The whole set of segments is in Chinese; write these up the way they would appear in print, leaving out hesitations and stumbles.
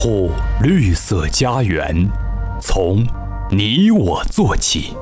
护绿色家园，从你我做起。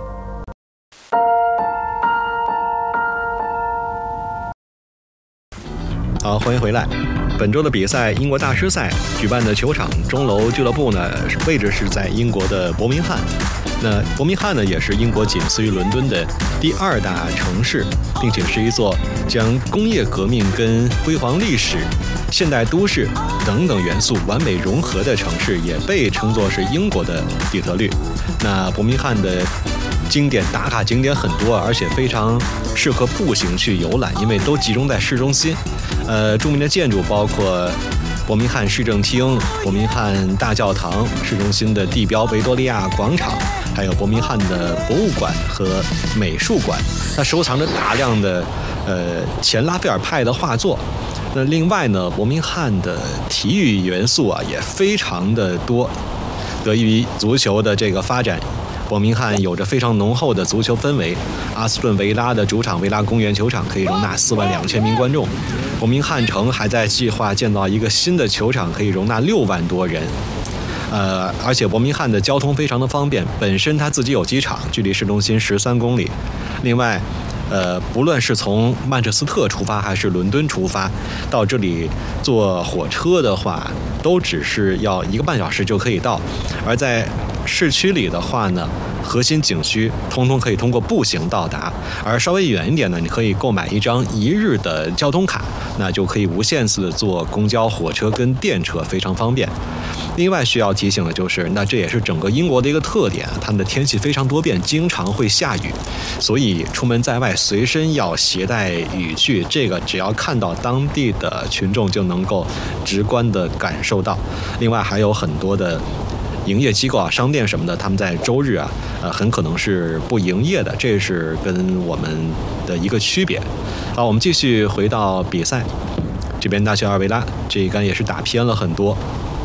好，欢迎回来。本周的比赛，英国大师赛举办的球场钟楼俱乐部呢，位置是在英国的伯明翰。那伯明翰呢，也是英国仅次于伦敦的第2大城市，并且是一座将工业革命跟辉煌历史、现代都市等等元素完美融合的城市，也被称作是英国的底特律。那伯明翰的经典打卡景点很多，而且非常适合步行去游览，因为都集中在市中心。著名的建筑包括伯明翰市政厅、伯明翰大教堂、市中心的地标维多利亚广场，还有伯明翰的博物馆和美术馆。它收藏着大量的前拉斐尔派的画作。那另外呢，伯明翰的体育元素啊也非常的多，得益于足球的这个发展。伯明翰有着非常浓厚的足球氛围，阿斯顿维拉的主场维拉公园球场可以容纳42000名观众。伯明翰城还在计划建造一个新的球场，可以容纳6万多人。而且伯明翰的交通非常的方便，本身它自己有机场，距离市中心13公里。另外，不论是从曼彻斯特出发还是伦敦出发，到这里坐火车的话，都只是要1个半小时就可以到。而在市区里的话呢，核心景区通通可以通过步行到达，而稍微远一点呢，你可以购买一张1日的交通卡，那就可以无限次的坐公交、火车跟电车，非常方便。另外需要提醒的就是，那这也是整个英国的一个特点，他们的天气非常多变，经常会下雨，所以出门在外随身要携带雨具，这个只要看到当地的群众就能够直观的感受到。另外还有很多的营业机构啊、商店什么的，他们在周日啊，很可能是不营业的，这是跟我们的一个区别。好，我们继续回到比赛，这边大学阿尔维拉这一杆也是打偏了很多。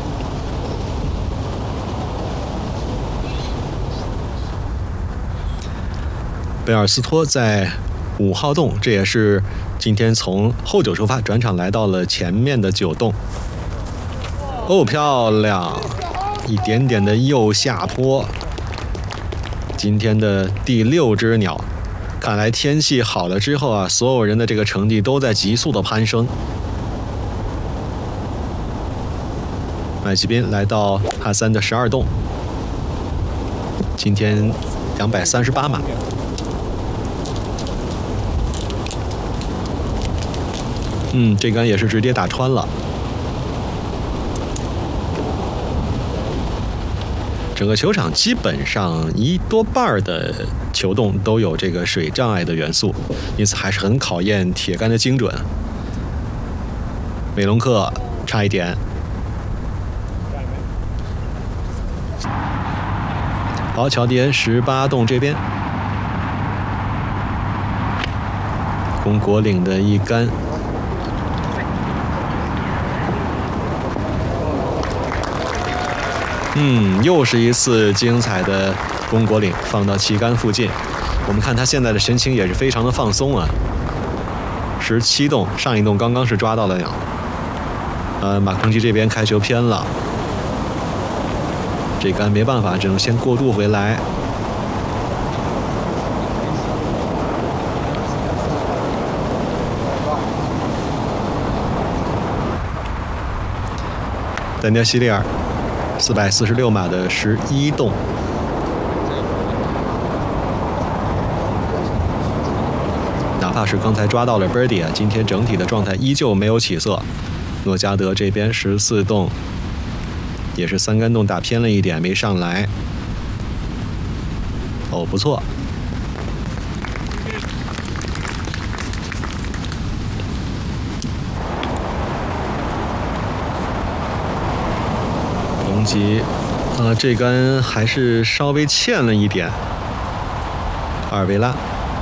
贝尔斯托在5号洞，这也是今天从后9出发转场来到了前面的9洞。哦，漂亮！一点点的右下坡。今天的第6只鸟，看来天气好了之后啊，所有人的这个成绩都在急速的攀升。麦奇宾来到哈三的12洞，今天238码。这杆也是直接打穿了。整个球场基本上多半的球洞都有这个水障碍的元素，因此还是很考验铁杆的精准。美隆克差一点。好，乔迪恩18洞这边，公果岭的一杆。又是一次精彩的公果岭，放到旗杆附近。我们看他现在的神情也是非常的放松啊。17洞，上一洞刚刚是抓到了鸟。马康基这边开球偏了，这杆没办法，只能先过渡回来。丹尼尔·希利尔446码的11洞，哪怕是刚才抓到了 birdie 啊，今天整体的状态依旧没有起色。诺加德这边14洞，也是3杆洞打偏了一点，没上来。哦，不错。级这杆还是稍微欠了一点。阿尔维拉，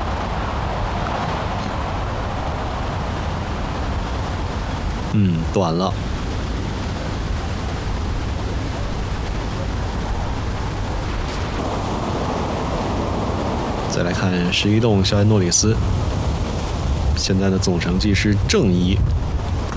短了。再来看11洞肖恩诺里斯，现在的总成绩是正1。